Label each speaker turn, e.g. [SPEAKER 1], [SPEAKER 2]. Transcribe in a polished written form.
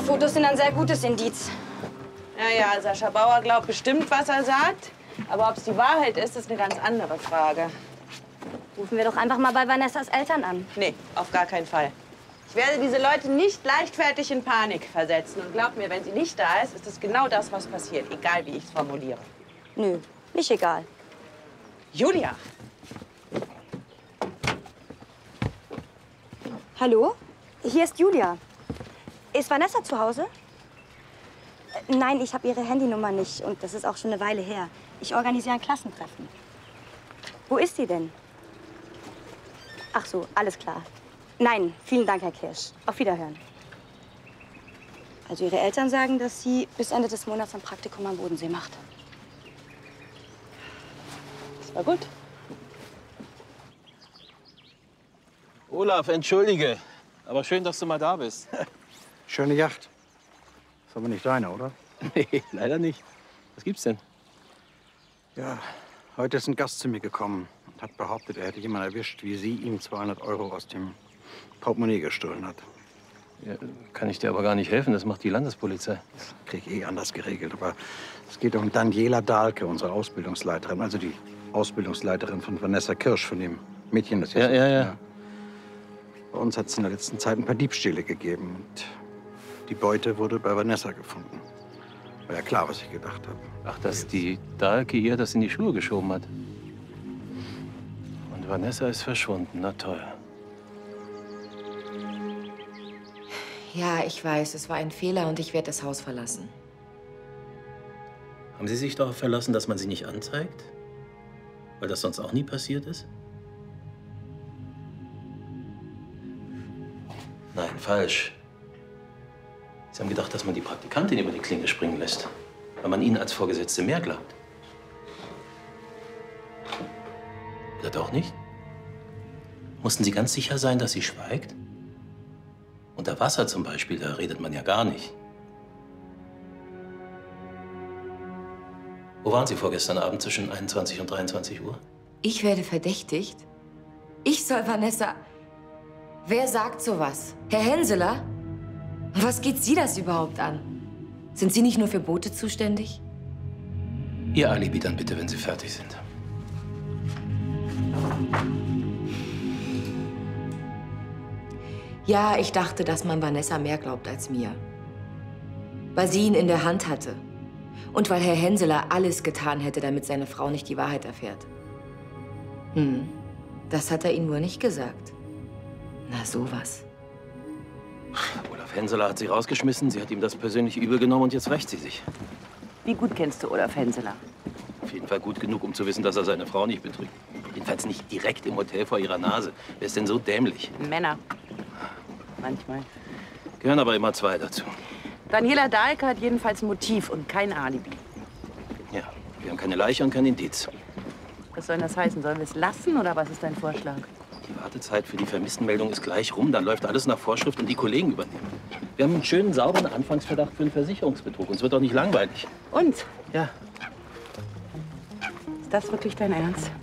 [SPEAKER 1] Fotos sind ein sehr gutes Indiz.
[SPEAKER 2] Ja, Sascha Bauer glaubt bestimmt, was er sagt. Aber ob es die Wahrheit ist, ist eine ganz andere Frage.
[SPEAKER 1] Rufen wir doch einfach mal bei Vanessas Eltern an.
[SPEAKER 2] Nee, auf gar keinen Fall. Ich werde diese Leute nicht leichtfertig in Panik versetzen. Und glaub mir, wenn sie nicht da ist, ist es genau das, was passiert. Egal, wie ich es formuliere.
[SPEAKER 1] Nö, nicht egal.
[SPEAKER 2] Julia!
[SPEAKER 1] Hallo? Hier ist Julia. Ist Vanessa zu Hause? Nein, ich habe ihre Handynummer nicht. Und das ist auch schon eine Weile her. Ich organisiere ein Klassentreffen. Wo ist sie denn? Ach so, alles klar. Nein, vielen Dank, Herr Kirsch. Auf Wiederhören. Also Ihre Eltern sagen, dass sie bis Ende des Monats ein Praktikum am Bodensee macht.
[SPEAKER 2] Das war gut.
[SPEAKER 3] Olaf, entschuldige. Aber schön, dass du mal da bist.
[SPEAKER 4] Schöne Yacht. Ist aber nicht deine, oder?
[SPEAKER 3] Nee, leider nicht. Was gibt's denn?
[SPEAKER 4] Ja, heute ist ein Gast zu mir gekommen und hat behauptet, er hätte jemanden erwischt, wie sie ihm 200 € aus dem Portemonnaie gestohlen hat.
[SPEAKER 3] Ja, kann ich dir aber gar nicht helfen. Das macht die Landespolizei.
[SPEAKER 4] Das krieg ich anders geregelt. Aber es geht um Daniela Dahlke, unsere Ausbildungsleiterin. Also die Ausbildungsleiterin von Vanessa Kirsch, von dem Mädchen, das jetzt...
[SPEAKER 3] Ja.
[SPEAKER 4] Bei uns hat es in der letzten Zeit ein paar Diebstähle gegeben. Und die Beute wurde bei Vanessa gefunden. War ja klar, was ich gedacht habe.
[SPEAKER 3] Ach, dass die Dahlke ihr das in die Schuhe geschoben hat. Und Vanessa ist verschwunden. Na toll.
[SPEAKER 5] Ja, ich weiß, es war ein Fehler und ich werde das Haus verlassen.
[SPEAKER 3] Haben Sie sich darauf verlassen, dass man sie nicht anzeigt? Weil das sonst auch nie passiert ist? Nein, falsch. Sie haben gedacht, dass man die Praktikantin über die Klinge springen lässt, weil man ihnen als Vorgesetzte mehr glaubt. Oder doch nicht? Mussten Sie ganz sicher sein, dass sie schweigt? Unter Wasser zum Beispiel, da redet man ja gar nicht. Wo waren Sie vorgestern Abend zwischen 21 und 23 Uhr?
[SPEAKER 5] Ich werde verdächtigt? Ich soll Vanessa... Wer sagt sowas? Herr Henseler? Was geht Sie das überhaupt an? Sind Sie nicht nur für Boote zuständig?
[SPEAKER 3] Ihr Alibi dann bitte, wenn Sie fertig sind.
[SPEAKER 5] Ja, ich dachte, dass man Vanessa mehr glaubt als mir. Weil sie ihn in der Hand hatte. Und weil Herr Henseler alles getan hätte, damit seine Frau nicht die Wahrheit erfährt. Das hat er Ihnen nur nicht gesagt. Na, sowas.
[SPEAKER 3] Olaf Henseler hat sie rausgeschmissen, sie hat ihm das persönlich übel genommen und jetzt rächt sie sich.
[SPEAKER 2] Wie gut kennst du Olaf Henseler?
[SPEAKER 3] Auf jeden Fall gut genug, um zu wissen, dass er seine Frau nicht betrügt. Jedenfalls nicht direkt im Hotel vor ihrer Nase. Wer ist denn so dämlich?
[SPEAKER 2] Männer. Manchmal.
[SPEAKER 3] Gehören aber immer zwei dazu.
[SPEAKER 2] Daniela Dahlke hat jedenfalls ein Motiv und kein Alibi.
[SPEAKER 3] Ja, wir haben keine Leiche und kein Indiz.
[SPEAKER 2] Was soll das heißen? Sollen wir es lassen oder was ist dein Vorschlag?
[SPEAKER 3] Die Wartezeit für die Vermisstenmeldung ist gleich rum. Dann läuft alles nach Vorschrift und die Kollegen übernehmen. Wir haben einen schönen, sauberen Anfangsverdacht für einen Versicherungsbetrug. Uns wird doch nicht langweilig.
[SPEAKER 2] Und?
[SPEAKER 3] Ja.
[SPEAKER 2] Ist das wirklich dein Ernst?